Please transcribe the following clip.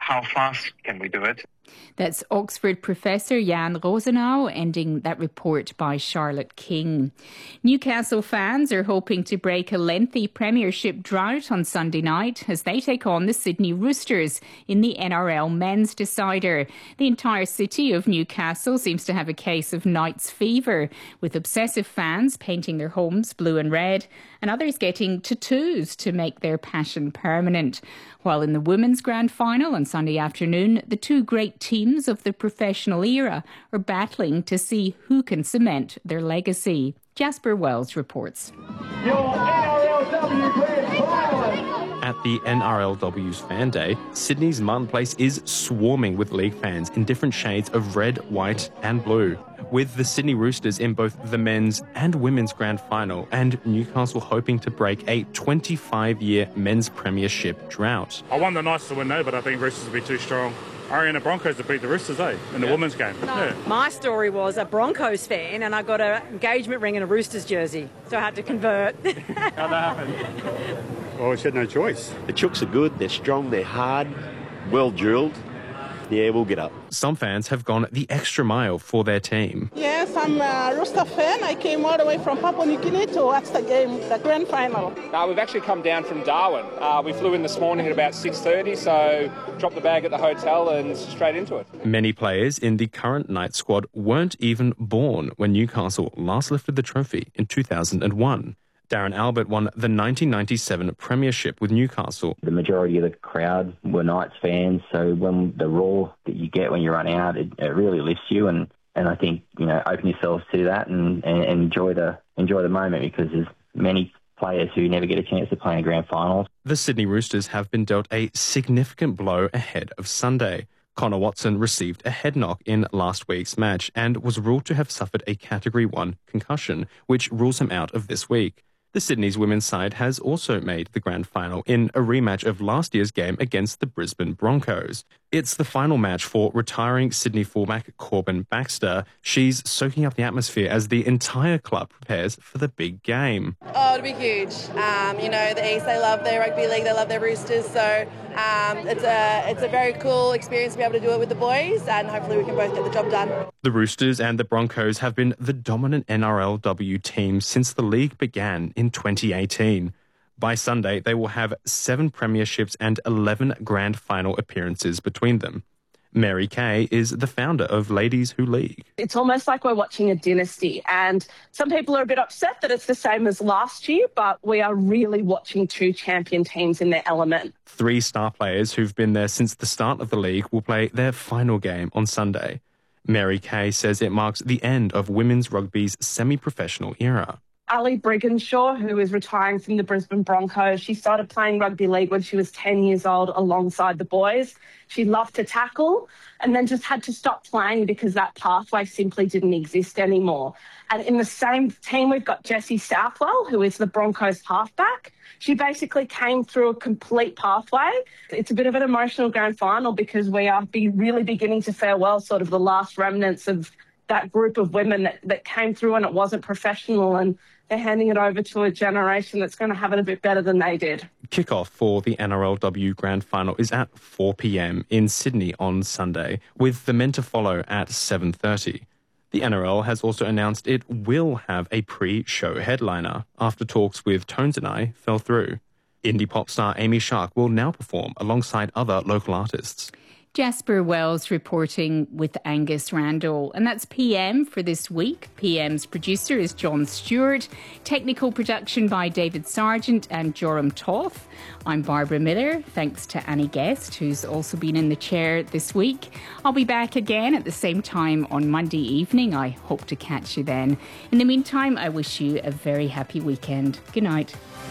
how fast can we do it? That's Oxford professor Jan Rosenau, ending that report by Charlotte King. Newcastle fans are hoping to break a lengthy Premiership drought on Sunday night as they take on the Sydney Roosters in the NRL Men's Decider. The entire city of Newcastle seems to have a case of Knights fever, with obsessive fans painting their homes blue and red and others getting tattoos to make their passion permanent. While in the women's grand final on Sunday afternoon, the two great teams of the professional era are battling to see who can cement their legacy. Jasper Wells reports. Your NRLW grand final. At the NRLW's Fan Day, Sydney's Martin Place is swarming with league fans in different shades of red, white and blue, with the Sydney Roosters in both the men's and women's grand final and Newcastle hoping to break a 25-year men's premiership drought. I want the Knights to win though, but I think Roosters will be too strong. I reckon the Broncos will beat the Roosters, in the women's game. No. Yeah. My story was a Broncos fan and I got an engagement ring and a Roosters jersey, so I had to convert. How'd that happen? Well, we had no choice. The Chooks are good, they're strong, they're hard, well drilled. Yeah, we'll get up. Some fans have gone the extra mile for their team. Yes, I'm a Rooster fan. I came all the way from Papua New Guinea to watch the game, the grand final. We've actually come down from Darwin. We flew in this morning at about 6:30, so dropped the bag at the hotel and straight into it. Many players in the current night squad weren't even born when Newcastle last lifted the trophy in 2001. Darren Albert won the 1997 Premiership with Newcastle. The majority of the crowd were Knights fans, so when the roar that you get when you run out, it really lifts you, and I think, open yourselves to that and enjoy the moment, because there's many players who never get a chance to play in grand finals. The Sydney Roosters have been dealt a significant blow ahead of Sunday. Connor Watson received a head knock in last week's match and was ruled to have suffered a Category 1 concussion, which rules him out of this week. The Sydney's women's side has also made the grand final in a rematch of last year's game against the Brisbane Broncos. It's the final match for retiring Sydney fullback Corbin Baxter. She's soaking up the atmosphere as the entire club prepares for the big game. Oh, it'll be huge. The East, they love their rugby league, they love their Roosters, so it's a very cool experience to be able to do it with the boys, and hopefully we can both get the job done. The Roosters and the Broncos have been the dominant NRLW team since the league began in 2018. By Sunday, they will have 7 premierships and 11 grand final appearances between them. Mary Kay is the founder of Ladies Who League. It's almost like we're watching a dynasty, and some people are a bit upset that it's the same as last year, but we are really watching 2 champion teams in their element. 3 star players who've been there since the start of the league will play their final game on Sunday. Mary Kay says it marks the end of women's rugby's semi-professional era. Ali Brigginshaw, who is retiring from the Brisbane Broncos, she started playing rugby league when she was 10 years old alongside the boys. She loved to tackle and then just had to stop playing because that pathway simply didn't exist anymore. And in the same team, we've got Jessie Southwell, who is the Broncos halfback. She basically came through a complete pathway. It's a bit of an emotional grand final because we are really beginning to farewell sort of the last remnants of that group of women that came through and it wasn't professional, and they're handing it over to a generation that's going to have it a bit better than they did. Kickoff for the NRLW Grand Final is at 4 p.m. in Sydney on Sunday, with the men to follow at 7:30. The NRL has also announced it will have a pre-show headliner after talks with Tones and I fell through. Indie pop star Amy Shark will now perform alongside other local artists. Jasper Wells reporting with Angus Randall. And that's PM for this week. PM's producer is John Stewart. Technical production by David Sargent and Joram Toth. I'm Barbara Miller. Thanks to Annie Guest, who's also been in the chair this week. I'll be back again at the same time on Monday evening. I hope to catch you then. In the meantime, I wish you a very happy weekend. Good night.